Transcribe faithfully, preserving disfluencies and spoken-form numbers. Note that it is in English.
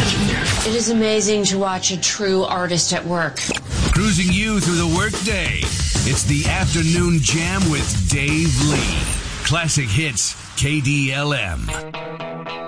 It is amazing to watch a true artist at work. Cruising you through the workday. It's the Afternoon Jam with Dave Lee. Classic Hits, K D L M.